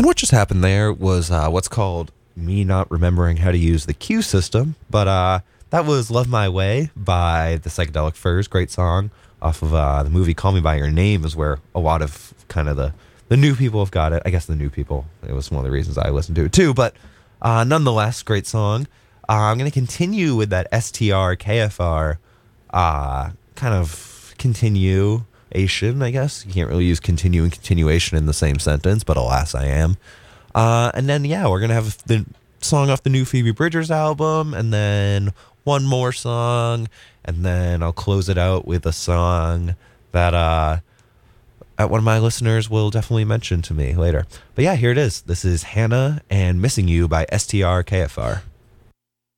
what just happened there was what's called me not remembering how to use the cue system, but that was Love My Way by the Psychedelic Furs. Great song off of the movie Call Me By Your Name is where a lot of kind of the new people have got it. I guess the new people, it was one of the reasons I listened to it too, but nonetheless, great song. I'm going to continue with that STR KFR kind of continuation, I guess. You can't really use continue and continuation in the same sentence, but alas, I am. And then, yeah, we're going to have the song off the new Phoebe Bridgers album, and then one more song, and then I'll close it out with a song that one of my listeners will definitely mention to me later. But yeah, here it is. This is Hannah and Missing You by STR KFR.